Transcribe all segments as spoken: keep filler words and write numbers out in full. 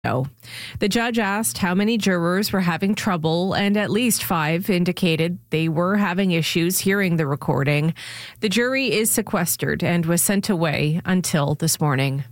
No. The judge asked how many jurors were having trouble, and at least five indicated they were having issues hearing the recording. The jury is sequestered and was sent away until this morning.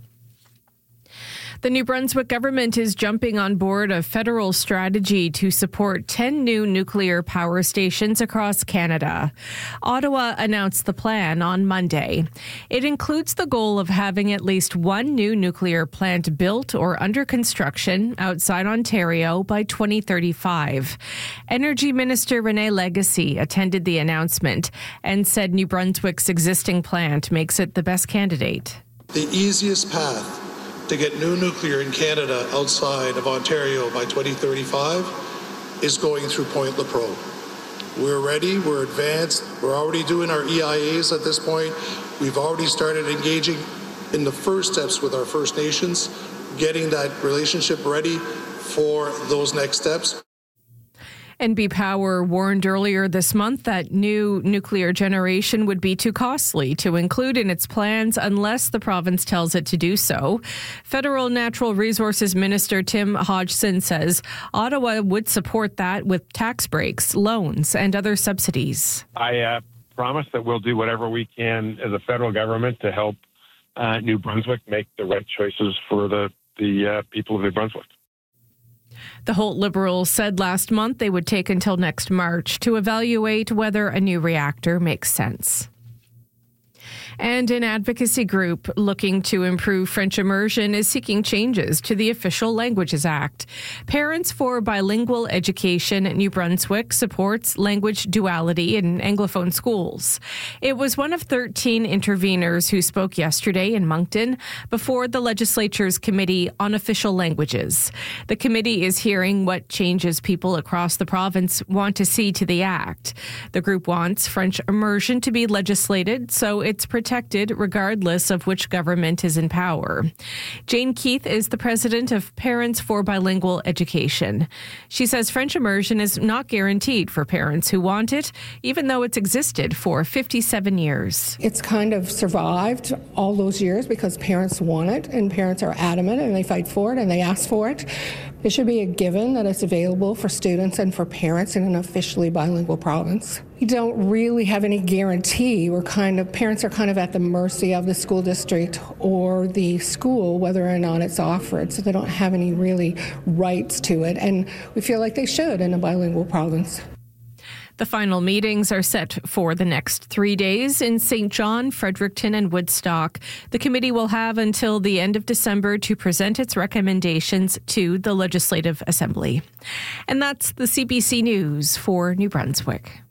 The New Brunswick government is jumping on board a federal strategy to support ten new nuclear power stations across Canada. Ottawa announced the plan on Monday. It includes the goal of having at least one new nuclear plant built or under construction outside Ontario by twenty thirty-five. Energy Minister Renee Legacy attended the announcement and said New Brunswick's existing plant makes it the best candidate. The easiest path to get new nuclear in Canada outside of Ontario by twenty thirty-five is going through Point Lepreau. We're ready, we're advanced, we're already doing our E I As at this point. We've already started engaging in the first steps with our First Nations, getting that relationship ready for those next steps. N B Power warned earlier this month that new nuclear generation would be too costly to include in its plans unless the province tells it to do so. Federal Natural Resources Minister Tim Hodgson says Ottawa would support that with tax breaks, loans, and other subsidies. I uh, promise that we'll do whatever we can as a federal government to help uh, New Brunswick make the right choices for the, the uh, people of New Brunswick. The Holt Liberals said last month they would take until next March to evaluate whether a new reactor makes sense. And an advocacy group looking to improve French immersion is seeking changes to the Official Languages Act. Parents for Bilingual Education at New Brunswick supports language duality in Anglophone schools. It was one of thirteen interveners who spoke yesterday in Moncton before the legislature's Committee on Official Languages. The committee is hearing what changes people across the province want to see to the act. The group wants French immersion to be legislated so it's protected regardless of which government is in power. Jane Keith is the president of Parents for Bilingual Education. She says French immersion is not guaranteed for parents who want it, even though it's existed for fifty-seven years. It's kind of survived all those years because parents want it and parents are adamant and they fight for it and they ask for it. It should be a given that it's available for students and for parents in an officially bilingual province. You don't really have any guarantee. We're kind of, parents are kind of at the mercy of the school district or the school, whether or not it's offered, so they don't have any really rights to it, and we feel like they should in a bilingual province. The final meetings are set for the next three days in Saint John, Fredericton, and Woodstock. The committee will have until the end of December to present its recommendations to the Legislative Assembly. And that's the C B C News for New Brunswick.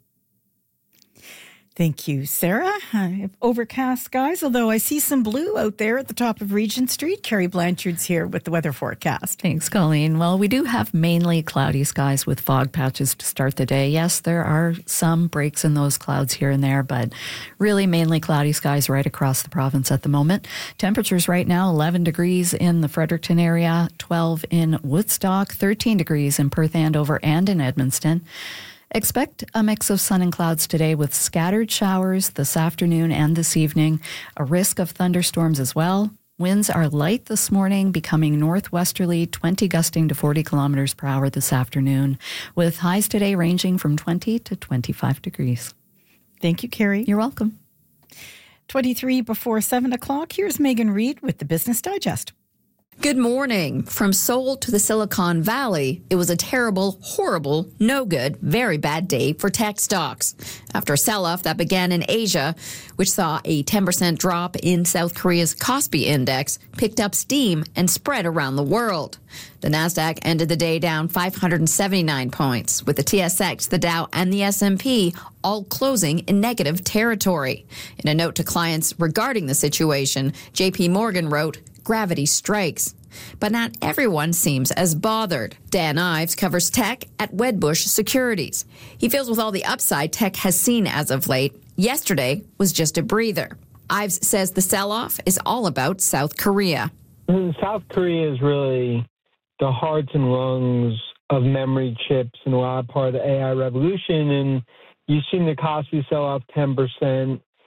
Thank you, Sarah. Uh, overcast skies, although I see some blue out there at the top of Regent Street. Carrie Blanchard's here with the weather forecast. Thanks, Colleen. Well, we do have mainly cloudy skies with fog patches to start the day. Yes, there are some breaks in those clouds here and there, but really mainly cloudy skies right across the province at the moment. Temperatures right now, eleven degrees in the Fredericton area, twelve in Woodstock, thirteen degrees in Perth, Andover, and in Edmundston. Expect a mix of sun and clouds today with scattered showers this afternoon and this evening, a risk of thunderstorms as well. Winds are light this morning, becoming northwesterly, twenty gusting to forty kilometers per hour this afternoon, with highs today ranging from twenty to twenty-five degrees. Thank you, Carrie. You're welcome. twenty-three before seven o'clock, here's Megan Reid with the Business Digest. Good morning. From Seoul to the Silicon Valley, it was a terrible, horrible, no good, very bad day for tech stocks. After a sell-off that began in Asia, which saw a ten percent drop in South Korea's Kospi index, picked up steam and spread around the world. The Nasdaq ended the day down five hundred seventy-nine points, with the T S X, the Dow, and the S and P all closing in negative territory. In a note to clients regarding the situation, J P Morgan wrote, "Gravity strikes." But not everyone seems as bothered. Dan Ives covers tech at Wedbush Securities. He feels with all the upside tech has seen as of late, yesterday was just a breather. Ives says the sell-off is all about South Korea. South Korea is really the hearts and lungs of memory chips and a lot part of the A I revolution. And you've seen the Kospi sell off ten percent.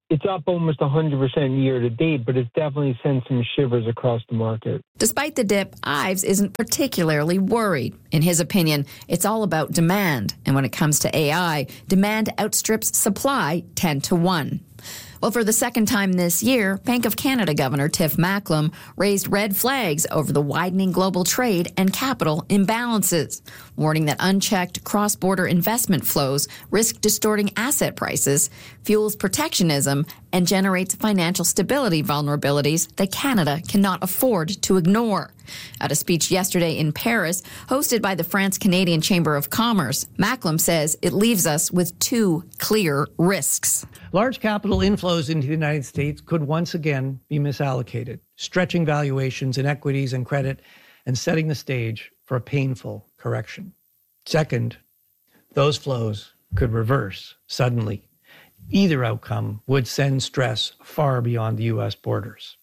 It's up almost one hundred percent year to date, but it's definitely sent some shivers across the market. Despite the dip, Ives isn't particularly worried. In his opinion, it's all about demand. And when it comes to A I, demand outstrips supply ten to one. Well, for the second time this year, Bank of Canada Governor Tiff Macklem raised red flags over the widening global trade and capital imbalances, warning that unchecked cross-border investment flows risk distorting asset prices, fuels protectionism, and generates financial stability vulnerabilities that Canada cannot afford to ignore. At a speech yesterday in Paris, hosted by the France-Canadian Chamber of Commerce, Macklem says it leaves us with two clear risks. Large capital inflows into the United States could once again be misallocated, stretching valuations in equities and credit and setting the stage for a painful correction. Second, those flows could reverse suddenly. Either outcome would send stress far beyond the U S borders.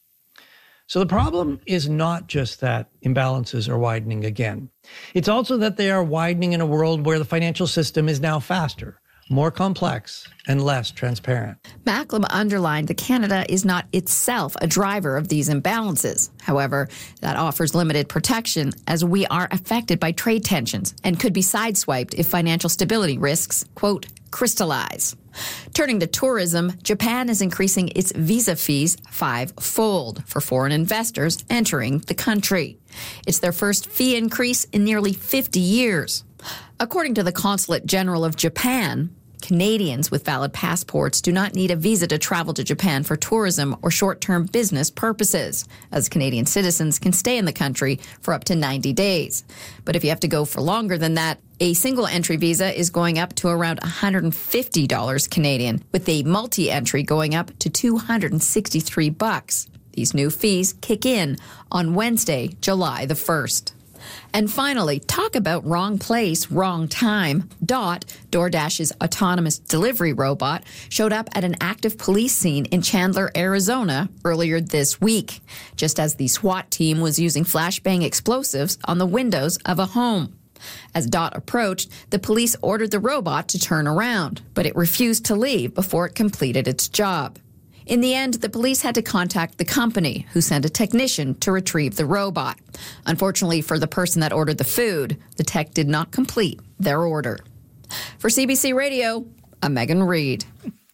So the problem is not just that imbalances are widening again. It's also that they are widening in a world where the financial system is now faster, more complex, and less transparent. Macklem underlined that Canada is not itself a driver of these imbalances. However, that offers limited protection as we are affected by trade tensions and could be sideswiped if financial stability risks, quote, crystallize. Turning to tourism, Japan is increasing its visa fees five-fold for foreign investors entering the country. It's their first fee increase in nearly fifty years. According to the Consulate General of Japan, Canadians with valid passports do not need a visa to travel to Japan for tourism or short-term business purposes, as Canadian citizens can stay in the country for up to ninety days. But if you have to go for longer than that, a single entry visa is going up to around one hundred fifty dollars Canadian, with a multi-entry going up to two hundred sixty-three bucks. These new fees kick in on Wednesday, July the first. And finally, talk about wrong place, wrong time. Dot, DoorDash's autonomous delivery robot, showed up at an active police scene in Chandler, Arizona earlier this week, just as the SWAT team was using flashbang explosives on the windows of a home. As Dot approached, the police ordered the robot to turn around, but it refused to leave before it completed its job. In the end, the police had to contact the company, who sent a technician to retrieve the robot. Unfortunately for the person that ordered the food, the tech did not complete their order. For C B C Radio, I'm Megan Reid.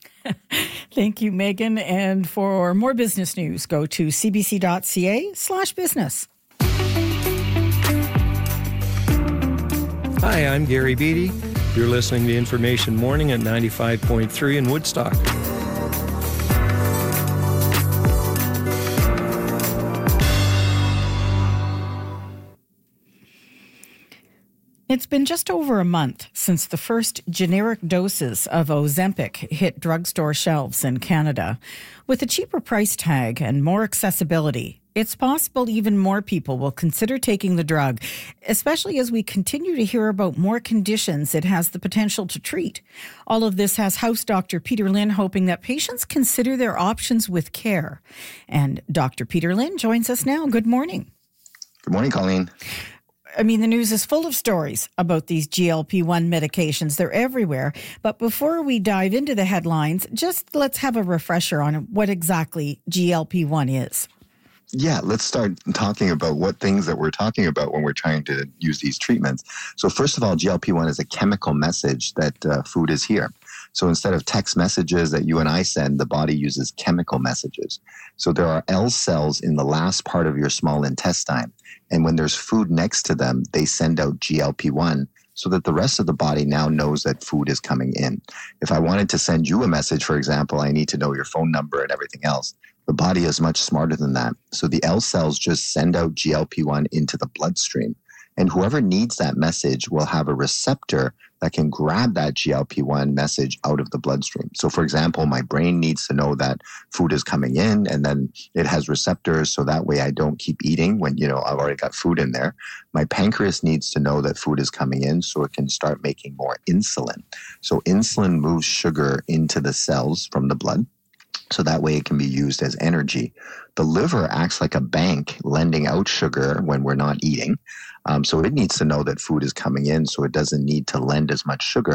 Thank you, Megan. And for more business news, go to cbc.ca slash business. Hi, I'm Gary Beattie. You're listening to Information Morning at ninety-five point three in Woodstock. It's been just over a month since the first generic doses of Ozempic hit drugstore shelves in Canada. With a cheaper price tag and more accessibility, it's possible even more people will consider taking the drug, especially as we continue to hear about more conditions it has the potential to treat. All of this has House Doctor Peter Lynn hoping that patients consider their options with care. And Doctor Peter Lynn joins us now. Good morning. Good morning, Colleen. I mean, the news is full of stories about these G L P one medications. They're everywhere. But before we dive into the headlines, just let's have a refresher on what exactly G L P one is. Yeah, let's start talking about what things that we're talking about when we're trying to use these treatments. So first of all, G L P one is a chemical message that uh, food is here. So instead of text messages that you and I send, the body uses chemical messages. So there are L cells in the last part of your small intestine. And when there's food next to them, they send out G L P one so that the rest of the body now knows that food is coming in. If I wanted to send you a message, for example, I need to know your phone number and everything else. The body is much smarter than that. So the L cells just send out G L P one into the bloodstream. And whoever needs that message will have a receptor that can grab that G L P one message out of the bloodstream. So for example, my brain needs to know that food is coming in, and then it has receptors so that way I don't keep eating when, you know, I've already got food in there. My pancreas needs to know that food is coming in so it can start making more insulin. So insulin moves sugar into the cells from the blood. So that way it can be used as energy. The liver acts like a bank lending out sugar when we're not eating. Um, so it needs to know that food is coming in so it doesn't need to lend as much sugar.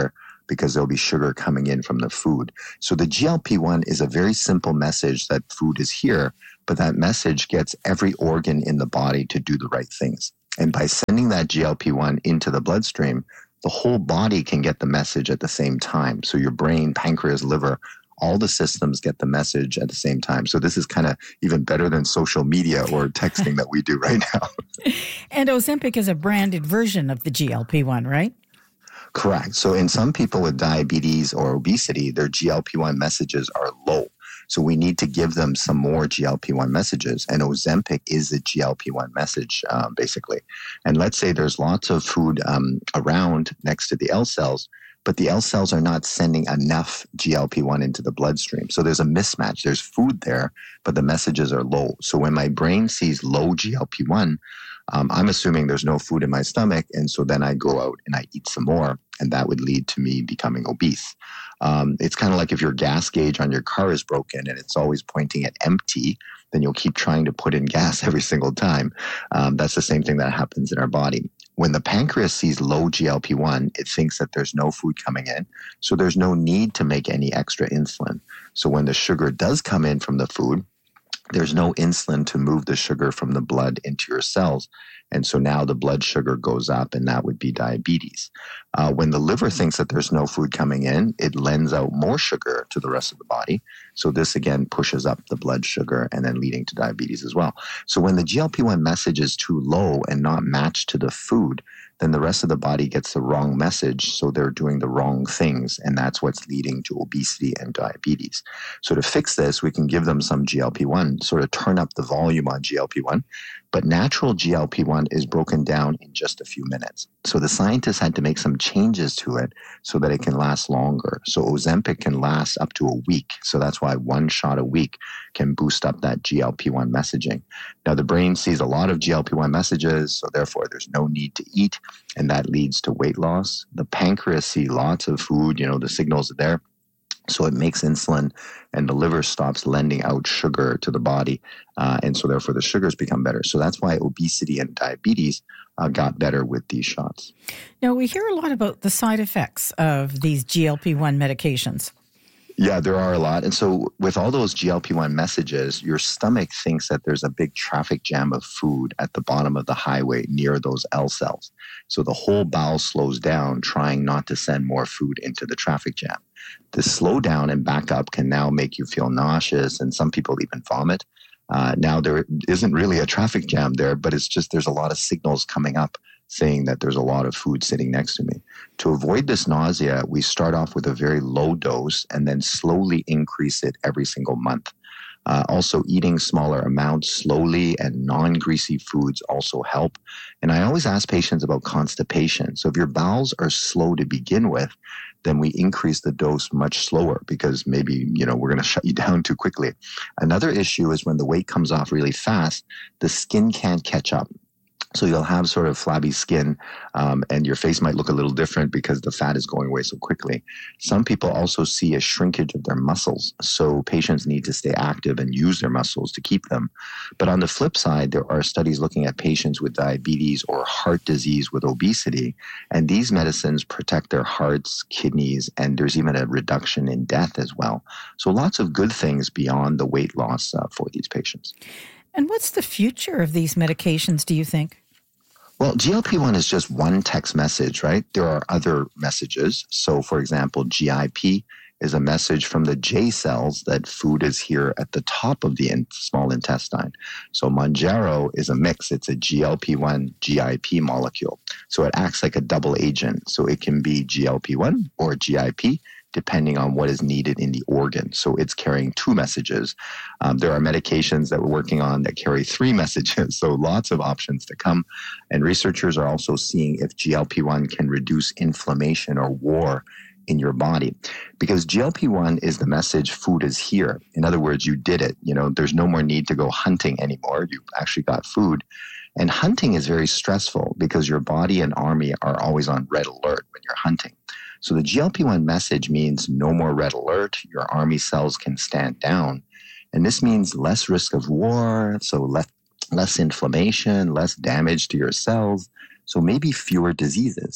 because there'll be sugar coming in from the food. So the G L P one is a very simple message that food is here, but that message gets every organ in the body to do the right things. And by sending that G L P one into the bloodstream, the whole body can get the message at the same time. So your brain, pancreas, liver, all the systems get the message at the same time. So this is kind of even better than social media or texting that we do right now. And Ozempic is a branded version of the G L P one, right? Correct. So in some people with diabetes or obesity, their G L P one messages are low. So we need to give them some more G L P one messages. And Ozempic is a G L P one message, um, basically. And let's say there's lots of food um, around next to the L cells, but the L cells are not sending enough G L P one into the bloodstream. So there's a mismatch. There's food there, but the messages are low. So when my brain sees low G L P one, um, I'm assuming there's no food in my stomach. And so then I go out and I eat some more, and that would lead to me becoming obese. Um, it's kind of like if your gas gauge on your car is broken and it's always pointing at empty, then you'll keep trying to put in gas every single time. Um, that's the same thing that happens in our body. When the pancreas sees low G L P one, it thinks that there's no food coming in, so there's no need to make any extra insulin. So when the sugar does come in from the food, there's no insulin to move the sugar from the blood into your cells. And so now the blood sugar goes up, and that would be diabetes. Uh, when the liver thinks that there's no food coming in, it lends out more sugar to the rest of the body. So this again pushes up the blood sugar and then leading to diabetes as well. So when the G L P one message is too low and not matched to the food, then the rest of the body gets the wrong message. So they're doing the wrong things. And that's what's leading to obesity and diabetes. So to fix this, we can give them some G L P one, sort of turn up the volume on G L P one. But natural G L P one is broken down in just a few minutes. So the scientists had to make some changes to it so that it can last longer. So Ozempic can last up to a week. So that's why one shot a week can boost up that G L P one messaging. Now, the brain sees a lot of G L P one messages, so therefore there's no need to eat, and that leads to weight loss. The pancreas sees lots of food, you know, the signals are there. So it makes insulin, and the liver stops lending out sugar to the body. Uh, and so therefore the sugars become better. So that's why obesity and diabetes uh, got better with these shots. Now, we hear a lot about the side effects of these G L P one medications. Yeah, there are a lot. And so with all those G L P one messages, your stomach thinks that there's a big traffic jam of food at the bottom of the highway near those L cells. So the whole bowel slows down, trying not to send more food into the traffic jam. The slow down and back up can now make you feel nauseous, and some people even vomit. Uh, now, there isn't really a traffic jam there, but it's just there's a lot of signals coming up saying that there's a lot of food sitting next to me. To avoid this nausea, we start off with a very low dose and then slowly increase it every single month. Uh, also, eating smaller amounts slowly and non-greasy foods also help. And I always ask patients about constipation. So if your bowels are slow to begin with, then we increase the dose much slower because maybe, you know, we're going to shut you down too quickly. Another issue is when the weight comes off really fast, the skin can't catch up. So you'll have sort of flabby skin, um, and your face might look a little different because the fat is going away so quickly. Some people also see a shrinkage of their muscles. So patients need to stay active and use their muscles to keep them. But on the flip side, there are studies looking at patients with diabetes or heart disease with obesity. And these medicines protect their hearts, kidneys, and there's even a reduction in death as well. So lots of good things beyond the weight loss uh, for these patients. And what's the future of these medications, do you think? Well, G L P one is just one text message, right? There are other messages. So, for example, G I P is a message from the J cells that food is here at the top of the in- small intestine. So Mounjaro is a mix. It's a G L P one G I P molecule. So it acts like a double agent. So it can be G L P one or G I P, depending on what is needed in the organ. So it's carrying two messages. Um, there are medications that we're working on that carry three messages, so lots of options to come. And researchers are also seeing if G L P one can reduce inflammation or war in your body. Because G L P one is the message food is here. In other words, you did it. You know, there's no more need to go hunting anymore. You actually got food. And hunting is very stressful because your body and army are always on red alert when you're hunting. So the G L P one message means no more red alert. Your army cells can stand down. And this means less risk of war, so less, less inflammation, less damage to your cells, so maybe fewer diseases.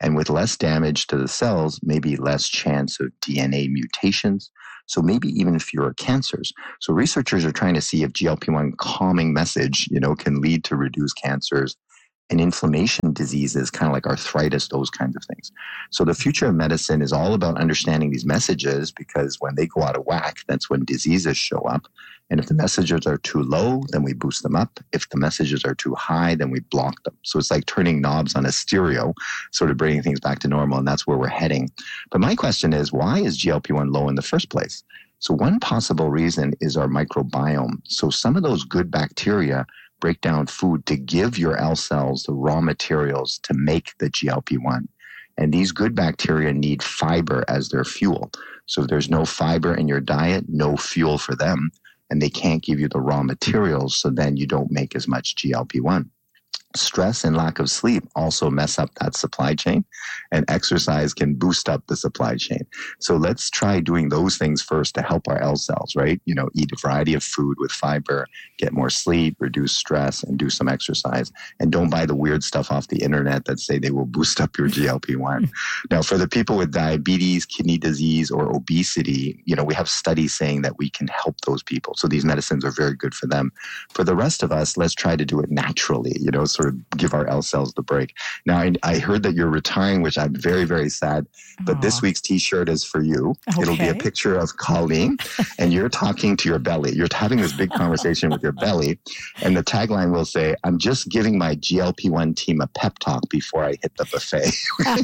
And with less damage to the cells, maybe less chance of D N A mutations, so maybe even fewer cancers. So researchers are trying to see if G L P one calming message, you know, can lead to reduced cancers and inflammation diseases, kind of like arthritis, those kinds of things. So the future of medicine is all about understanding these messages, because when they go out of whack, that's when diseases show up. And if the messages are too low, then we boost them up. If the messages are too high, then we block them. So it's like turning knobs on a stereo, sort of bringing things back to normal, and that's where we're heading. But my question is, why is G L P one low in the first place? So one possible reason is our microbiome. So some of those good bacteria break down food to give your L cells the raw materials to make the G L P one. And these good bacteria need fiber as their fuel. So if there's no fiber in your diet, no fuel for them, and they can't give you the raw materials, so then you don't make as much G L P one. Stress and lack of sleep also mess up that supply chain, and exercise can boost up the supply chain. So let's try doing those things first to help our L cells, right? You know, eat a variety of food with fiber, get more sleep, reduce stress, and do some exercise. And don't buy the weird stuff off the internet that say they will boost up your G L P one. Now, for the people with diabetes, kidney disease, or obesity, you know, we have studies saying that we can help those people. So these medicines are very good for them. For the rest of us, let's try to do it naturally, you know, sort of give our L cells the break. Now, I, I heard that you're retiring, which I'm very, very sad. But Aww. This week's T-shirt is for you. Okay. It'll be a picture of Colleen, and you're talking to your belly. You're having this big conversation with your belly, and the tagline will say, "I'm just giving my G L P one team a pep talk before I hit the buffet."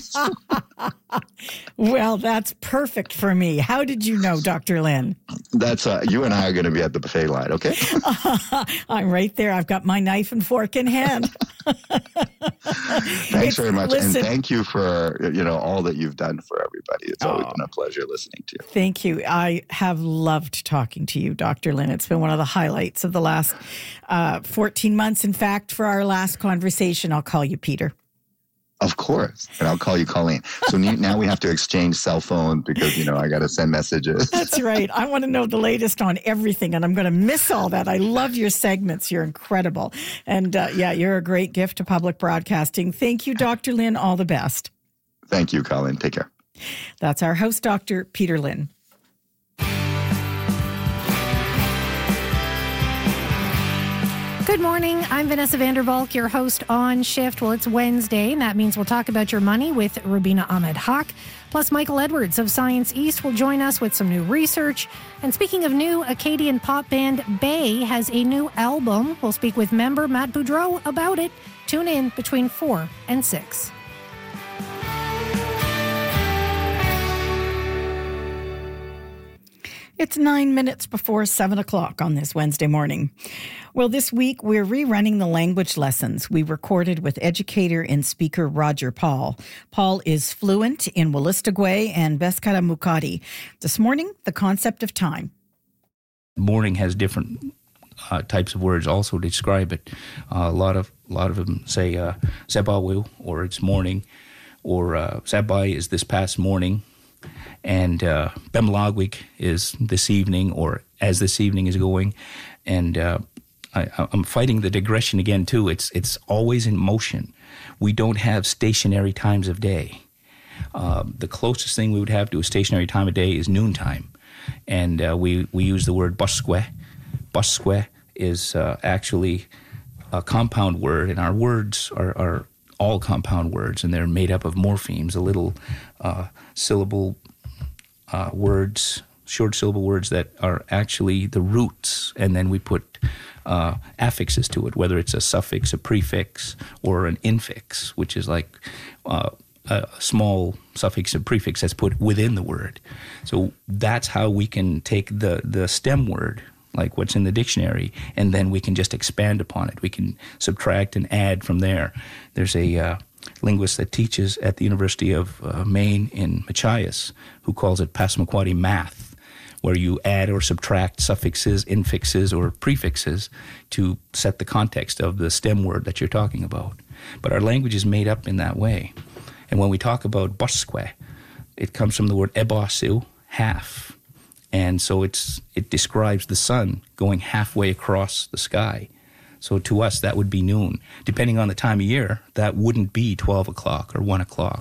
Well, that's perfect for me. How did you know, Doctor Lynn? That's uh, you and I are going to be at the buffet line, okay? uh, I'm right there. I've got my knife and fork in hand. Thanks it's, very much. Listen, and thank you for, you know, all that you've done for everybody. It's always oh, been a pleasure listening to you. Thank you. I have loved talking to you, Doctor Lynn. It's been one of the highlights of the last uh, fourteen months. In fact, for our last conversation, I'll call you Peter. Of course. And I'll call you Colleen. So now we have to exchange cell phones because, you know, I got to send messages. That's right. I want to know the latest on everything, and I'm going to miss all that. I love your segments. You're incredible. And uh, yeah, you're a great gift to public broadcasting. Thank you, Doctor Lynn. All the best. Thank you, Colleen. Take care. That's our host, Doctor Peter Lynn. Good morning. I'm Vanessa Vandervalk, your host on Shift. Well, it's Wednesday, and that means we'll talk about your money with Rubina Ahmed Haq. Plus, Michael Edwards of Science East will join us with some new research. And speaking of new, Acadian pop band Bay has a new album. We'll speak with member Matt Boudreau about it. Tune in between four and six. It's nine minutes before seven o'clock on this Wednesday morning. Well, this week we're rerunning the language lessons we recorded with educator and speaker Roger Paul. Paul is fluent in Wolastoqey and Beskara Mukati. This morning, the concept of time. Morning has different uh, types of words also to describe it. Uh, a lot of a lot of them say uh, Sebawu, or it's morning, or uh, Sabai is this past morning. And uh, Bemlagwik is this evening, or as this evening is going. And uh, I, I'm fighting the digression again, too. It's it's always in motion. We don't have stationary times of day. Uh, the closest thing we would have to a stationary time of day is noontime. And uh, we, we use the word buskwe. Buskwe is uh, actually a compound word, and our words are, are all compound words, and they're made up of morphemes, a little uh, syllable uh, words, short syllable words that are actually the roots, and then we put uh, affixes to it, whether it's a suffix, a prefix, or an infix, which is like uh, a small suffix and prefix that's put within the word. So that's how we can take the, the stem word, like what's in the dictionary, and then we can just expand upon it. We can subtract and add from there. There's a uh, linguist that teaches at the University of uh, Maine in Machias who calls it Passamaquoddy math, where you add or subtract suffixes, infixes, or prefixes to set the context of the stem word that you're talking about. But our language is made up in that way. And when we talk about buskwe, it comes from the word ebosu, half. And so it's it describes the sun going halfway across the sky. So to us, that would be noon. Depending on the time of year, that wouldn't be twelve o'clock or one o'clock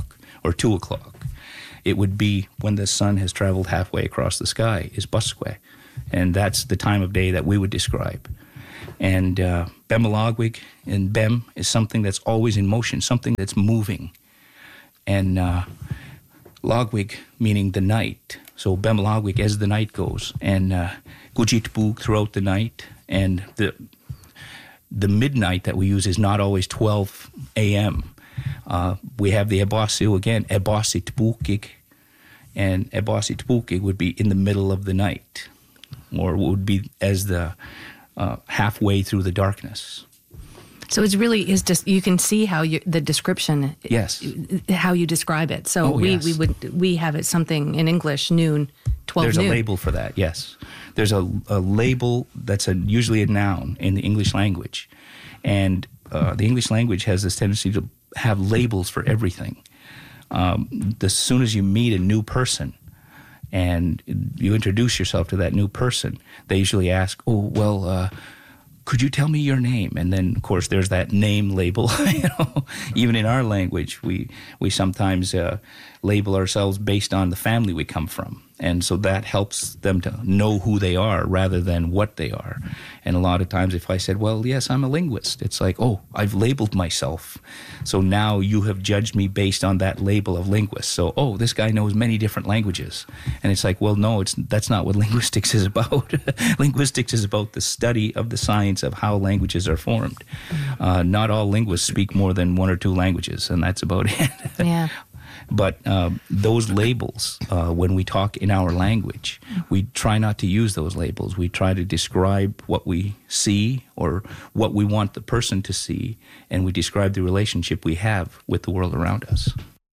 or two o'clock. It would be when the sun has traveled halfway across the sky is Busque. And that's the time of day that we would describe. And uh, Bemalagwig and Bem is something that's always in motion, something that's moving. And uh, Lagwig meaning the night. So Bemalagwig as the night goes. And uh, Gujitbug throughout the night. And the the midnight that we use is not always twelve a.m. Uh, we have the Ebosiu again, Ebositbukig. And Ebositbukig would be in the middle of the night. Or would be as the uh, halfway through the darkness. So it's really is just you can see how you the description. Yes. How you describe it. So oh, we, yes. we would we have it something in English noon, twelve There's noon. a label for that. Yes. There's a, a label that's a, usually a noun in the English language, and uh, the English language has this tendency to have labels for everything. Um, as soon as you meet a new person, and you introduce yourself to that new person, they usually ask, oh, well, uh, could you tell me your name? And then, of course, there's that name label. You know, even in our language, we, we sometimes uh, label ourselves based on the family we come from. And so that helps them to know who they are rather than what they are. And a lot of times if I said, well, yes, I'm a linguist, it's like, oh, I've labeled myself. So now you have judged me based on that label of linguist. So, oh, this guy knows many different languages. And it's like, well, no, it's that's not what linguistics is about. Linguistics is about the study of the science of how languages are formed. Uh, not all linguists speak more than one or two languages, and that's about it. Yeah. But uh, those labels, uh, when we talk in our language, we try not to use those labels. We try to describe what we see or what we want the person to see, and we describe the relationship we have with the world around us.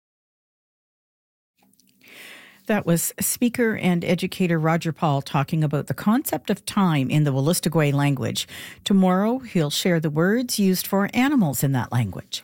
That was speaker and educator Roger Paul talking about the concept of time in the Wolastoqey language. Tomorrow, he'll share the words used for animals in that language.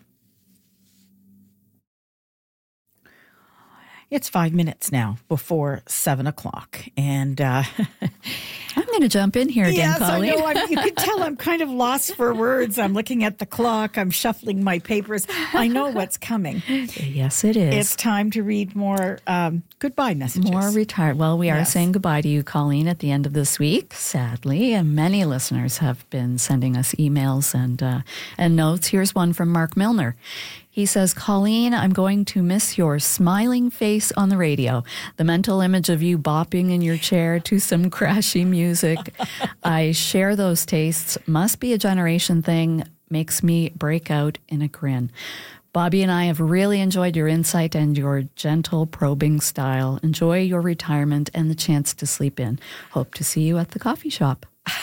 It's five minutes now before seven o'clock, and uh, I'm going to jump in here again, yes, Colleen. I know. I'm, you can tell I'm kind of lost for words. I'm looking at the clock. I'm shuffling my papers. I know what's coming. Yes, it is. It's time to read more um, goodbye messages. More retired. Well, we are Yes. saying goodbye to you, Colleen, at the end of this week, sadly. And many listeners have been sending us emails and uh, and notes. Here's one from Mark Milner. He says, Colleen, I'm going to miss your smiling face on the radio, the mental image of you bopping in your chair to some crashy music. I share those tastes. Must be a generation thing. Makes me break out in a grin. Bobby and I have really enjoyed your insight and your gentle probing style. Enjoy your retirement and the chance to sleep in. Hope to see you at the coffee shop.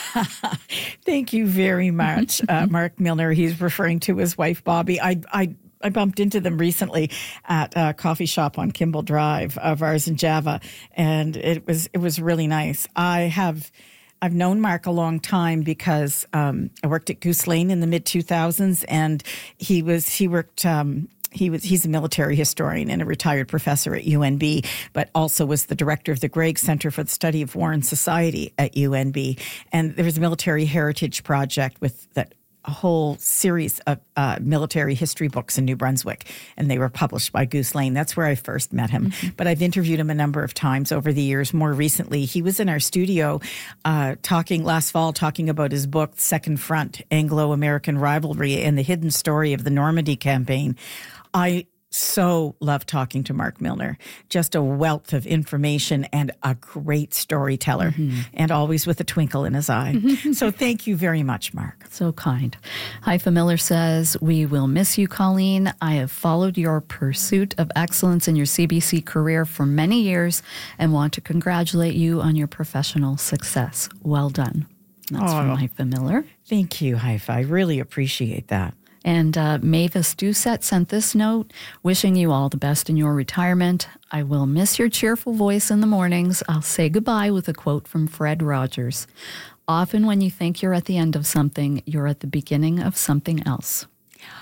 Thank you very much, uh, Mark Milner. He's referring to his wife, Bobby. I, I, I bumped into them recently at a coffee shop on Kimball Drive of ours in Java, and it was it was really nice. I have I've known Mark a long time because um, I worked at Goose Lane in the mid two thousands, and he was he worked. Um, He was he's a military historian and a retired professor at U N B, but also was the director of the Gregg Center for the Study of War and Society at U N B. And there was a military heritage project with that a whole series of uh, military history books in New Brunswick, and they were published by Goose Lane. That's where I first met him. Mm-hmm. But I've interviewed him a number of times over the years. More recently, he was in our studio uh, talking last fall, talking about his book, Second Front, Anglo-American Rivalry and the Hidden Story of the Normandy Campaign. I so love talking to Mark Milner. Just a wealth of information and a great storyteller, mm-hmm. and always with a twinkle in his eye. Mm-hmm. So thank you very much, Mark. So kind. Haifa Miller says, we will miss you, Colleen. I have followed your pursuit of excellence in your C B C career for many years and want to congratulate you on your professional success. Well done. That's oh, from Haifa Miller. Thank you, Haifa. I really appreciate that. And uh, Mavis Doucette sent this note, wishing you all the best in your retirement. I will miss your cheerful voice in the mornings. I'll say goodbye with a quote from Fred Rogers. Often when you think you're at the end of something, you're at the beginning of something else.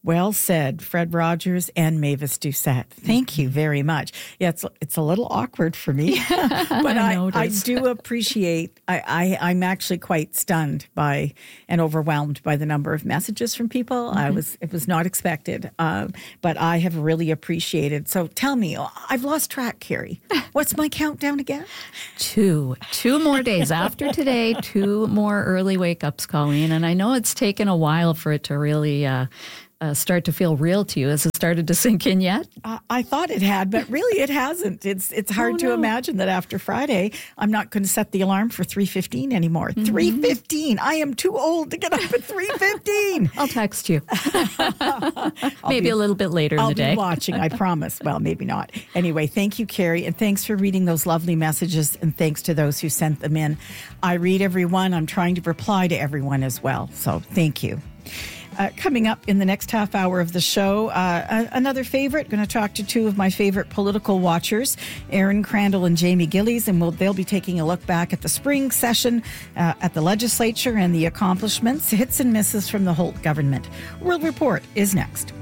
Well said, Fred Rogers and Mavis Doucette. Thank you very much. Yeah, it's it's a little awkward for me, but I, I, I do appreciate. I, I I'm actually quite stunned by and overwhelmed by the number of messages from people. Mm-hmm. I was it was not expected, um, but I have really appreciated. So tell me, I've lost track, Carrie. What's my countdown again? Two, two more days after today. Two more early wake ups, Colleen, and I know it's taken a while for it to really. Uh, Uh, start to feel real to you? Has it started to sink in yet? Uh, I thought it had, but really it hasn't. It's it's hard oh, to no. imagine that after Friday, I'm not going to set the alarm for three fifteen anymore. Mm-hmm. three fifteen. I am too old to get up at three fifteen. I'll text you. Maybe be, a little bit later I'll in the day. I'll be watching, I promise. Well, maybe not. Anyway, thank you, Carrie, and thanks for reading those lovely messages, and thanks to those who sent them in. I read everyone. I'm trying to reply to everyone as well, so thank you. Uh, coming up in the next half hour of the show, uh, another favorite. Going to talk to two of my favorite political watchers, Aaron Crandall and Jamie Gillies, and we'll, they'll be taking a look back at the spring session uh, at the legislature and the accomplishments, hits and misses from the Holt government. World Report is next.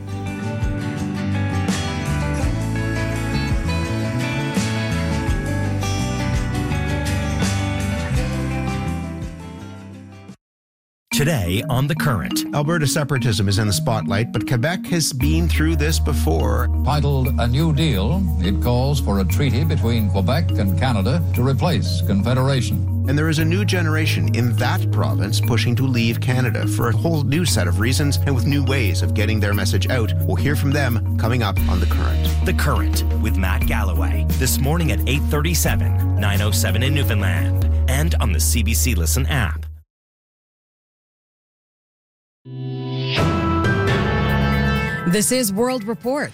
Today on The Current. Alberta separatism is in the spotlight, but Quebec has been through this before. Titled A New Deal, it calls for a treaty between Quebec and Canada to replace Confederation. And there is a new generation in that province pushing to leave Canada for a whole new set of reasons and with new ways of getting their message out. We'll hear from them coming up on The Current. The Current with Matt Galloway. This morning at eight thirty-seven, nine oh seven in Newfoundland, and on the C B C Listen app. This is World Report.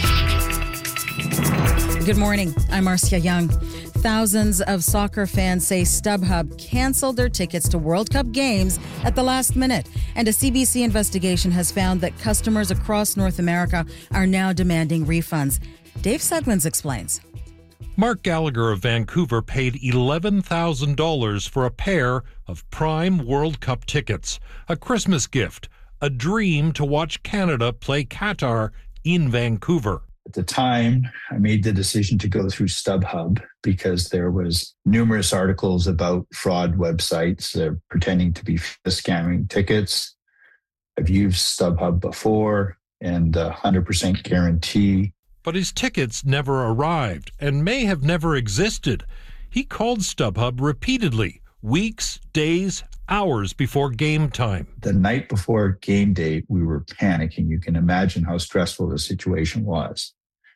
Good morning. I'm Marcia Young. Thousands of soccer fans say StubHub canceled their tickets to World Cup games at the last minute. And a C B C investigation has found that customers across North America are now demanding refunds. Dave Suglins explains. Mark Gallagher of Vancouver paid eleven thousand dollars for a pair of Prime World Cup tickets, a Christmas gift, a dream to watch Canada play Qatar in Vancouver. At the time, I made the decision to go through StubHub because there was numerous articles about fraud websites that are pretending to be scamming tickets. I've used StubHub before and a one hundred percent guarantee. But his tickets never arrived and may have never existed. He called StubHub repeatedly, weeks, days, hours before game time. The night before game day, we were panicking. You can imagine how stressful the situation was.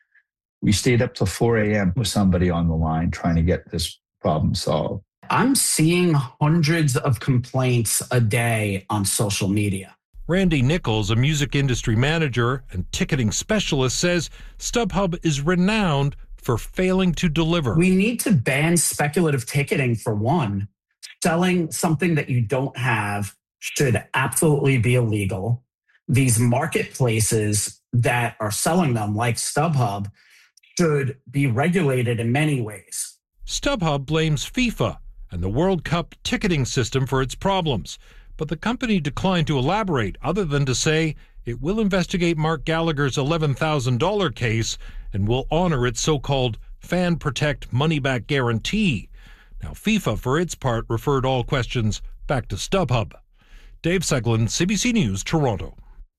We stayed up till four a.m. with somebody on the line trying to get this problem solved. I'm seeing hundreds of complaints a day on social media. Randy Nichols, a music industry manager and ticketing specialist, says StubHub is renowned for failing to deliver. We need to ban speculative ticketing for one. Selling something that you don't have should absolutely be illegal. These marketplaces that are selling them, like StubHub, should be regulated in many ways. StubHub blames FIFA and the World Cup ticketing system for its problems, but the company declined to elaborate other than to say it will investigate Mark Gallagher's eleven thousand dollars case and will honor its so-called Fan Protect money-back guarantee. Now, FIFA, for its part, referred all questions back to StubHub. Dave Seglin, C B C News, Toronto.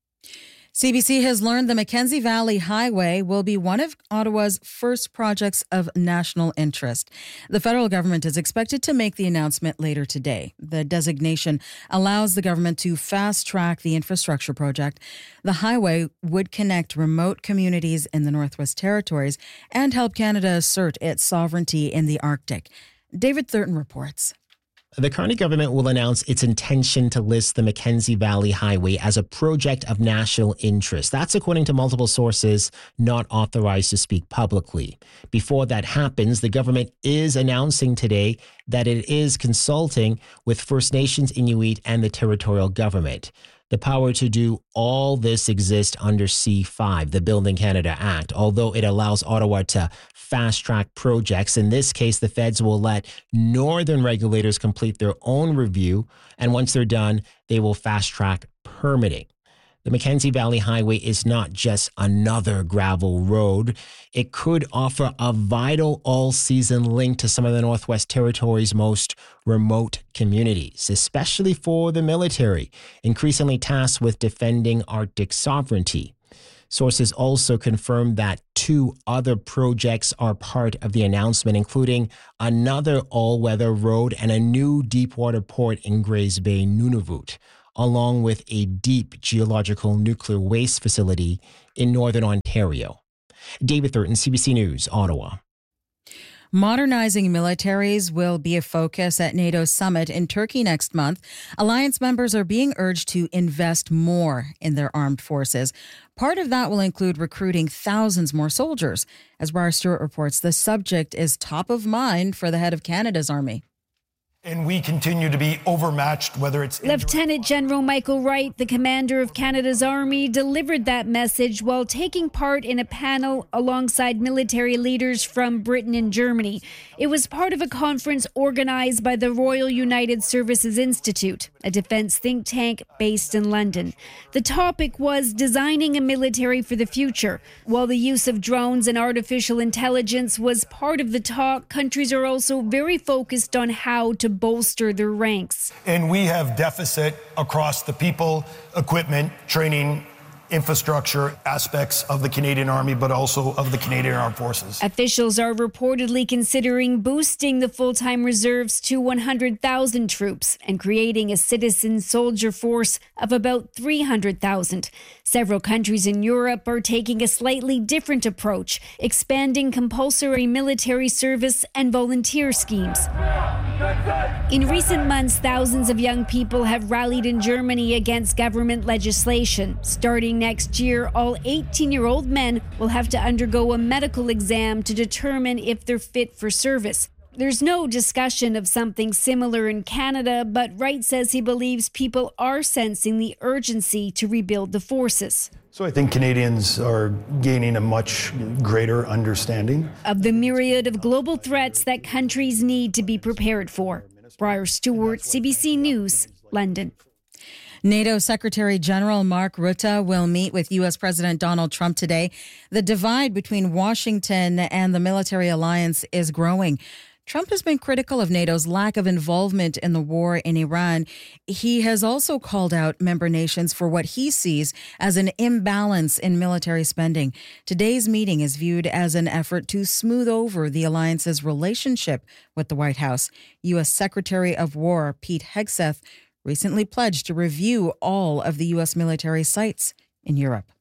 C B C has learned the Mackenzie Valley Highway will be one of Ottawa's first projects of national interest. The federal government is expected to make the announcement later today. The designation allows the government to fast-track the infrastructure project. The highway would connect remote communities in the Northwest Territories and help Canada assert its sovereignty in the Arctic. David Thurton reports. The Carney government will announce its intention to list the Mackenzie Valley Highway as a project of national interest. That's according to multiple sources not authorized to speak publicly. Before that happens, the government is announcing today that it is consulting with First Nations, Inuit, and the territorial government. The power to do all this exists under C five, the Building Canada Act, although it allows Ottawa to fast-track projects. In this case, the feds will let northern regulators complete their own review, and once they're done, they will fast-track permitting. The Mackenzie Valley Highway is not just another gravel road. It could offer a vital all-season link to some of the Northwest Territory's most remote communities, especially for the military, increasingly tasked with defending Arctic sovereignty. Sources also confirmed that two other projects are part of the announcement, including another all-weather road and a new deepwater port in Grays Bay, Nunavut, along with a deep geological nuclear waste facility in northern Ontario. David Thurton, C B C News, Ottawa. Modernizing militaries will be a focus at NATO's summit in Turkey next month. Alliance members are being urged to invest more in their armed forces. Part of that will include recruiting thousands more soldiers. As Briar Stewart reports, the subject is top of mind for the head of Canada's army. And we continue to be overmatched, whether it's... Lieutenant General Michael Wright, the commander of Canada's Army, delivered that message while taking part in a panel alongside military leaders from Britain and Germany. It was part of a conference organized by the Royal United Services Institute, a defense think tank based in London. The topic was designing a military for the future. While the use of drones and artificial intelligence was part of the talk, countries are also very focused on how to bolster their ranks. And we have deficit across the people, equipment, training, infrastructure aspects of the Canadian Army, but also of the Canadian Armed Forces. Officials are reportedly considering boosting the full-time reserves to one hundred thousand troops and creating a citizen soldier force of about three hundred thousand. Several countries in Europe are taking a slightly different approach, expanding compulsory military service and volunteer schemes. In recent months, thousands of young people have rallied in Germany against government legislation. Starting next year, all eighteen-year-old men will have to undergo a medical exam to determine if they're fit for service. There's no discussion of something similar in Canada, but Wright says he believes people are sensing the urgency to rebuild the forces. So I think Canadians are gaining a much greater understanding of the myriad of global threats that countries need to be prepared for. Briar Stewart, C B C News, London. NATO Secretary General Mark Rutte will meet with U S. President Donald Trump today. The divide between Washington and the military alliance is growing. Trump has been critical of NATO's lack of involvement in the war in Iran. He has also called out member nations for what he sees as an imbalance in military spending. Today's meeting is viewed as an effort to smooth over the alliance's relationship with the White House. U S. Secretary of War Pete Hegseth recently pledged to review all of the U S military sites in Europe.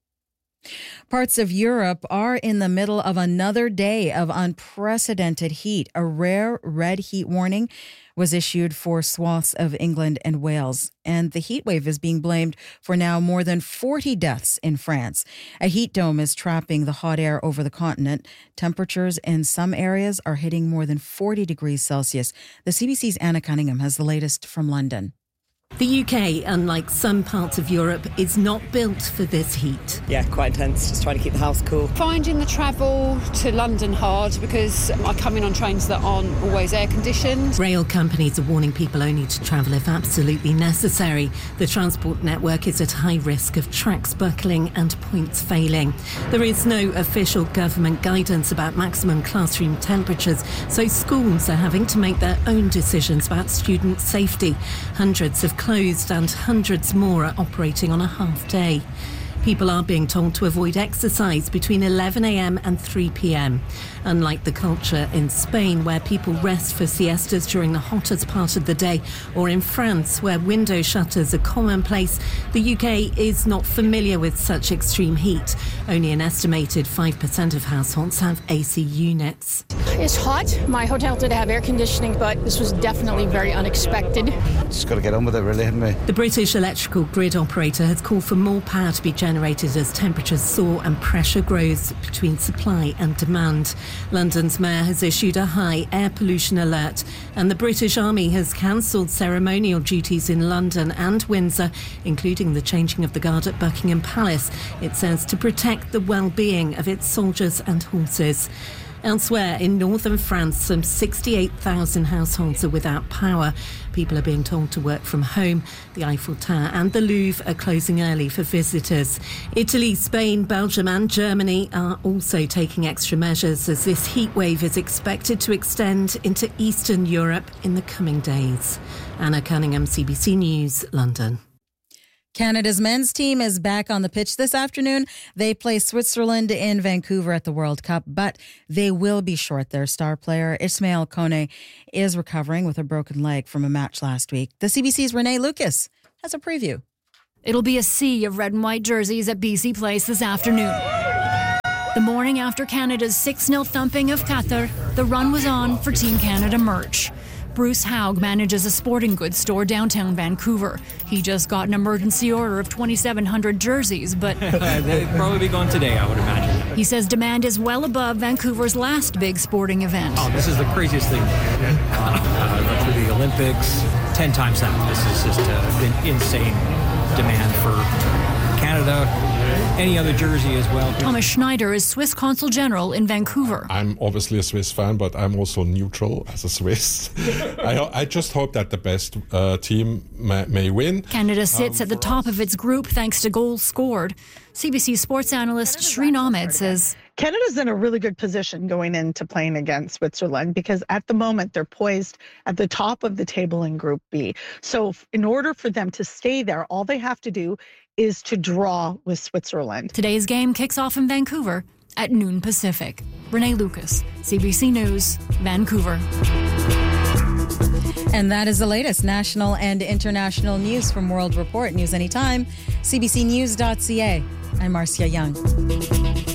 Parts of Europe are in the middle of another day of unprecedented heat. A rare red heat warning was issued for swaths of England and Wales, and the heat wave is being blamed for now more than forty deaths in France. A heat dome is trapping the hot air over the continent. Temperatures in some areas are hitting more than forty degrees Celsius. The C B C's Anna Cunningham has the latest from London. The U K, unlike some parts of Europe, is not built for this heat. Yeah, quite intense, just trying to keep the house cool. Finding the travel to London hard because I come in on trains that aren't always air conditioned. Rail companies are warning people only to travel if absolutely necessary. The transport network is at high risk of tracks buckling and points failing. There is no official government guidance about maximum classroom temperatures, so schools are having to make their own decisions about student safety. Hundreds of closed and hundreds more are operating on a half day. People are being told to avoid exercise between eleven a.m. and three p.m. Unlike the culture in Spain, where people rest for siestas during the hottest part of the day, or in France, where window shutters are commonplace, the U K is not familiar with such extreme heat. Only an estimated five percent of households have A C units. It's hot. My hotel did have air conditioning, but this was definitely very unexpected. Just got to get on with it, really, haven't we? The British electrical grid operator has called for more power to be generated generated as temperatures soar and pressure grows between supply and demand. London's mayor has issued a high air pollution alert, and the British Army has cancelled ceremonial duties in London and Windsor, including the changing of the guard at Buckingham Palace, it says, to protect the well-being of its soldiers and horses. Elsewhere in northern France, some sixty-eight thousand households are without power. People are being told to work from home. The Eiffel Tower and the Louvre are closing early for visitors. Italy, Spain, Belgium and Germany are also taking extra measures as this heat wave is expected to extend into Eastern Europe in the coming days. Anna Cunningham, C B C News, London. Canada's men's team is back on the pitch this afternoon. They play Switzerland in Vancouver at the World Cup, but they will be short their star player. Ismail Kone is recovering with a broken leg from a match last week. The C B C's Renee Lucas has a preview. It'll be a sea of red and white jerseys at B C Place this afternoon. The morning after Canada's six nil thumping of Qatar, the run was on for Team Canada merch. Bruce Haug manages a sporting goods store downtown Vancouver. He just got an emergency order of twenty-seven hundred jerseys, but they'd probably be gone today, I would imagine. He says demand is well above Vancouver's last big sporting event. Oh, this is the craziest thing. Uh, uh, through the Olympics, ten times that. This has just uh, been insane demand for Canada. Any other jersey as well. Thomas Schneider is Swiss Consul General in Vancouver. I'm obviously a Swiss fan, but I'm also neutral as a Swiss. I, I just hope that the best uh, team may, may win. Canada sits um, at the top of its group thanks to goals scored. C B C sports analyst Shreen Ahmed says Canada's in a really good position going into playing against Switzerland because at the moment they're poised at the top of the table in Group B. So in order for them to stay there, all they have to do is to draw with Switzerland. Today's game kicks off in Vancouver at noon Pacific. Renee Lucas, C B C News, Vancouver. And that is the latest national and international news from World Report. News anytime, c b c news dot c a. I'm Marcia Young.